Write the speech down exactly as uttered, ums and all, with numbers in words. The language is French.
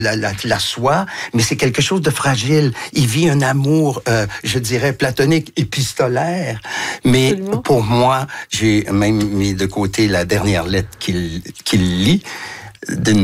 La, la, la soie, mais c'est quelque chose de fragile. Il vit un amour, euh, je dirais, platonique, épistolaire. Mais Absolument. Pour moi, j'ai même mis de côté la dernière lettre qu'il, qu'il lit d'une